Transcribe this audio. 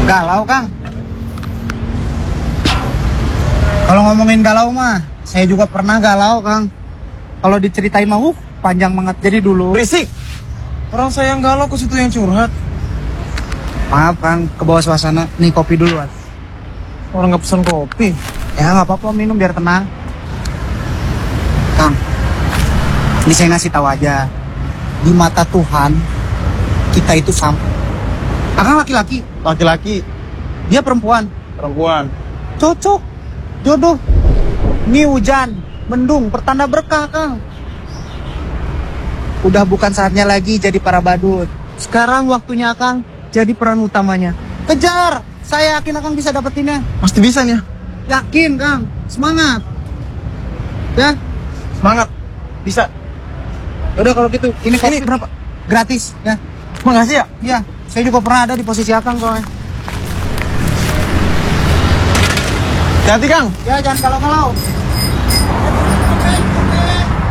Galau, Kang. Kalau ngomongin galau mah, saya juga pernah galau, Kang. Kalau diceritain mah, panjang banget. Jadi dulu. Berisik. Orang saya yang galau ke situ yang curhat. Maaf, Kang, ke bawah suasana. Nih kopi duluan. Orang nggak pesan kopi. Ya nggak apa-apa, minum biar tenang. Kang, ini saya ngasih tahu aja. Di mata Tuhan, kita itu sama. Akang laki-laki, Laki-laki, dia perempuan. perempuan. Cocok, jodoh. Ini hujan, mendung, pertanda berkah, Kang. Udah bukan saatnya lagi jadi para badut. Sekarang waktunya Akang jadi peran utamanya. Kejar, saya yakin Akang bisa dapetinnya. Pasti bisa nih. Yakin, Kang. Semangat. Ya, Semangat. Bisa. udah kalau gitu. Ini berapa? Gratis, ya. Makasih ya. Iya, saya juga pernah ada di posisi Akang, kok. Hati-hati Kang. Ya, jangan kalau-kalau.